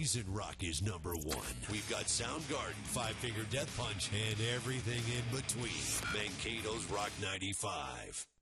Season Rock is number one. We've got Soundgarden, Five Finger Death Punch, and everything in between. Mankato's Rock 95.